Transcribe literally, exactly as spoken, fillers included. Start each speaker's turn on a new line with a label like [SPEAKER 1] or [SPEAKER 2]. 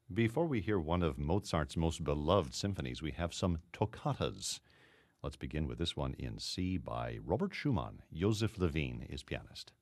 [SPEAKER 1] Before we hear one of Mozart's most beloved symphonies, we have some toccatas. Let's begin with this one in C by Robert Schumann. Joseph Levine is pianist.